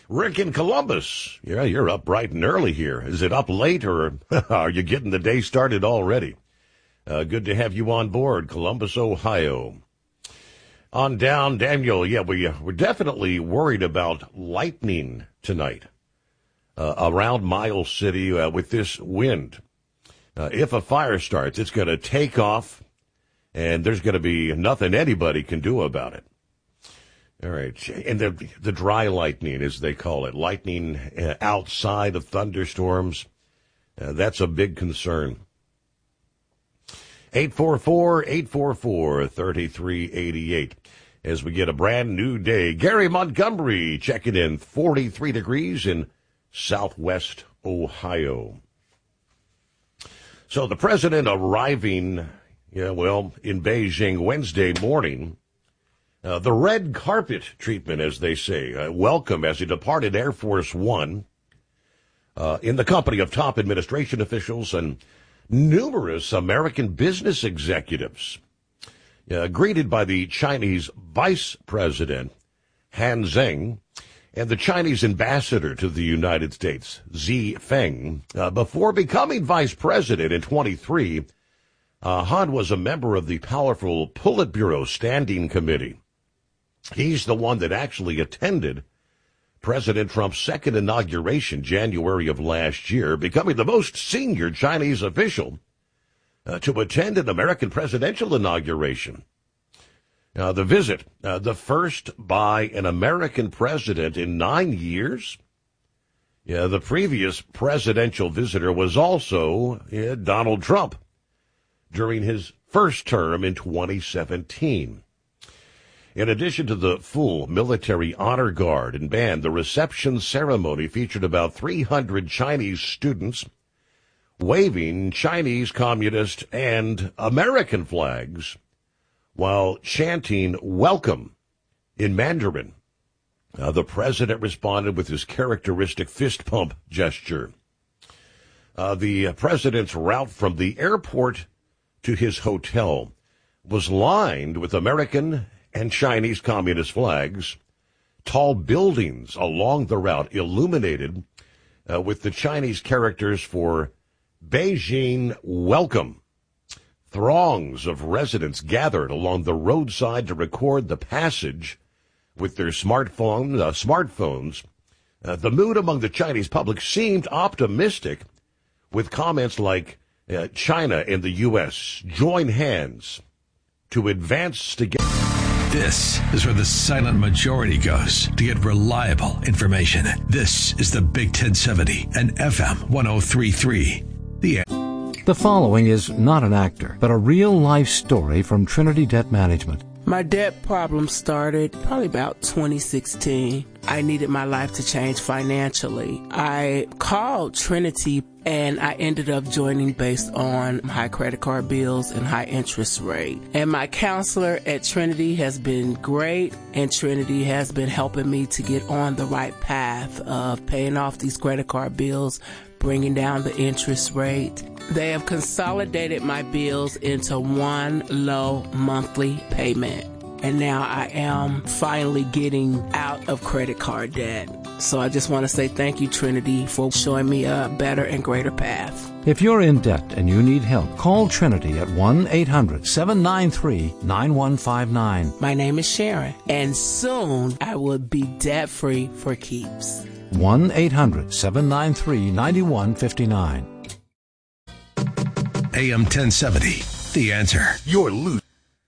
Rick in Columbus. Yeah, you're up bright and early here. Is it up late, or are you getting the day started already? Good to have you on board, Columbus, Ohio. On down, Daniel. Yeah, we're definitely worried about lightning tonight around Miles City with this wind. If a fire starts, it's going to take off, and there's going to be nothing anybody can do about it. All right, and the dry lightning, as they call it, lightning outside of thunderstorms, that's a big concern. 844-844-3388. As we get a brand new day, Gary Montgomery checking in, 43 degrees in southwest Ohio. So the president arriving, in Beijing Wednesday morning. The red carpet treatment, as they say, welcome as he departed Air Force One in the company of top administration officials and numerous American business executives. Greeted by the Chinese vice president, Han Zheng, and the Chinese ambassador to the United States, Xi Feng. Before becoming vice president in 23, Han was a member of the powerful Politburo Standing Committee. He's the one that actually attended President Trump's second inauguration, January of last year, becoming the most senior Chinese official to attend an American presidential inauguration. The visit, the first by an American president in 9 years. The previous presidential visitor was also Donald Trump during his first term in 2017. In addition to the full military honor guard and band, the reception ceremony featured about 300 Chinese students waving Chinese, Communist, and American flags while chanting "Welcome" in Mandarin. The president responded with his characteristic fist pump gesture. The president's route from the airport to his hotel was lined with American and Chinese Communist flags. Tall buildings along the route illuminated with the Chinese characters for Beijing Welcome. Throngs of residents gathered along the roadside to record the passage with their smartphones. The mood among the Chinese public seemed optimistic, with comments like, China and the U.S. join hands to advance together. This is where the silent majority goes to get reliable information. This is the Big 1070 and FM 1033. The following is not an actor, but a real-life story from Trinity Debt Management. My debt problem started probably about 2016. I needed my life to change financially. I called Trinity and I ended up joining based on high credit card bills and high interest rate. And my counselor at Trinity has been great, and Trinity has been helping me to get on the right path of paying off these credit card bills, bringing down the interest rate. They have consolidated my bills into one low monthly payment. And now I am finally getting out of credit card debt. So I just want to say thank you, Trinity, for showing me a better and greater path. If you're in debt and you need help, call Trinity at 1-800-793-9159. My name is Sharon, and soon I will be debt-free for keeps. 1-800-793-9159. AM 1070, The Answer. You're loose.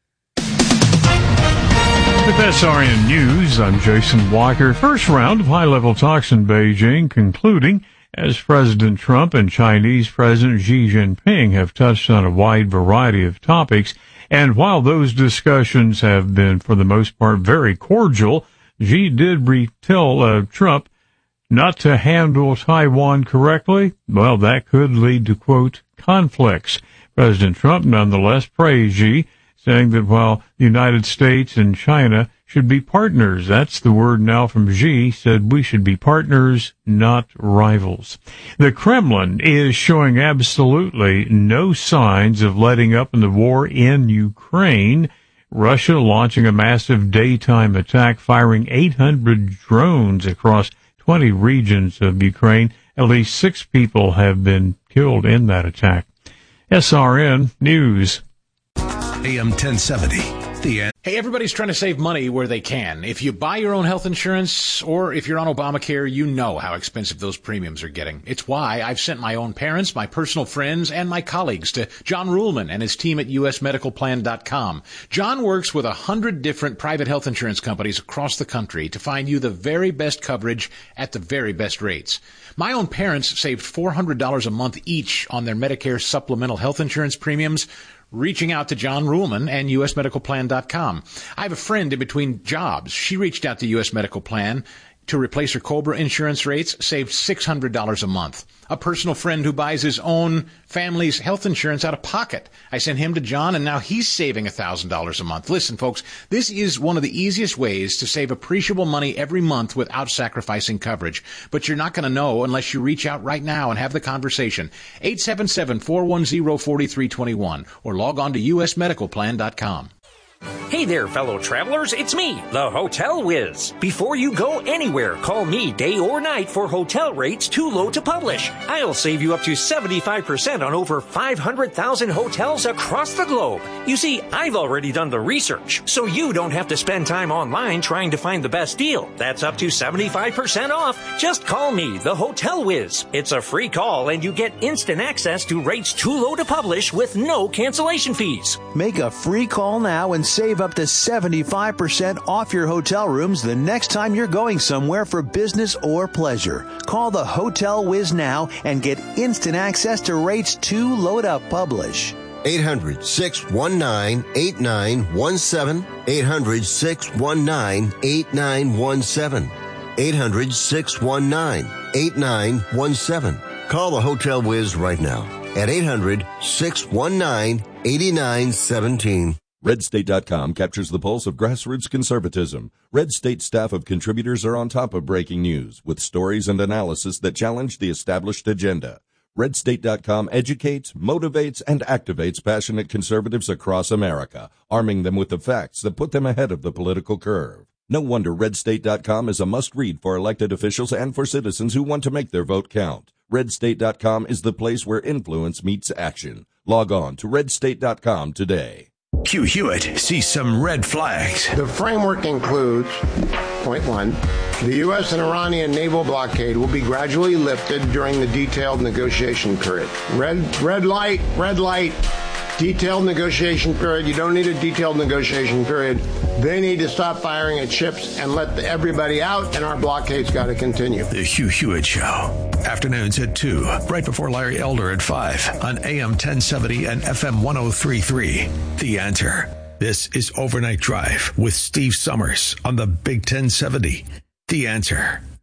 With SRN News, I'm Jason Walker. First round of high-level talks in Beijing concluding as President Trump and Chinese President Xi Jinping have touched on a wide variety of topics. And while those discussions have been, for the most part, very cordial, Xi did tell Trump not to handle Taiwan correctly. Well, that could lead to, quote, conflicts. President Trump nonetheless praised Xi, saying that while the United States and China should be partners, that's the word now from Xi, said we should be partners, not rivals. The Kremlin is showing absolutely no signs of letting up in the war in Ukraine. Russia launching a massive daytime attack, firing 800 drones across 20 regions of Ukraine. At least 6 people have been killed in that attack. SRN News. AM 1070. Hey, everybody's trying to save money where they can. If you buy your own health insurance or if you're on Obamacare, you know how expensive those premiums are getting. It's why I've sent my own parents, my personal friends, and my colleagues to John Ruhlman and his team at usmedicalplan.com. John works with 100 different private health insurance companies across the country to find you the very best coverage at the very best rates. My own parents saved $400 a month each on their Medicare supplemental health insurance premiums, reaching out to John Ruhlman and usmedicalplan.com. I have a friend in between jobs. She reached out to US Medical Plan to replace her COBRA insurance rates, saved $600 a month. A personal friend who buys his own family's health insurance out of pocket. I sent him to John, and now he's saving $1,000 a month. Listen, folks, this is one of the easiest ways to save appreciable money every month without sacrificing coverage. But you're not going to know unless you reach out right now and have the conversation. 877-410-4321 or log on to usmedicalplan.com. Hey there, fellow travelers. It's me, the Hotel Whiz. Before you go anywhere, call me day or night for hotel rates too low to publish. I'll save you up to 75% on over 500,000 hotels across the globe. You see, I've already done the research, so you don't have to spend time online trying to find the best deal. That's up to 75% off. Just call me, the Hotel Whiz. It's a free call, and you get instant access to rates too low to publish with no cancellation fees. Make a free call now and save up to 75% off your hotel rooms the next time you're going somewhere for business or pleasure. Call the Hotel Whiz now and get instant access to rates too low to publish. 800-619-8917. 800-619-8917. 800-619-8917. Call the Hotel Whiz right now at 800-619-8917. RedState.com captures the pulse of grassroots conservatism. Red State staff of contributors are on top of breaking news with stories and analysis that challenge the established agenda. RedState.com educates, motivates, and activates passionate conservatives across America, arming them with the facts that put them ahead of the political curve. No wonder RedState.com is a must-read for elected officials and for citizens who want to make their vote count. RedState.com is the place where influence meets action. Log on to RedState.com today. Hugh Hewitt sees some red flags. The framework includes, point 1, the U.S. and Iranian naval blockade will be gradually lifted during the detailed negotiation period. Red light, detailed negotiation period. You don't need a detailed negotiation period. They need to stop firing at ships and let everybody out, and our blockade's got to continue. The Hugh Hewitt Show. Afternoons at 2, right before Larry Elder at 5 on AM 1070 and FM 103.3. The Answer. This is Overnight Drive with Steve Summers on the Big 1070. The Answer.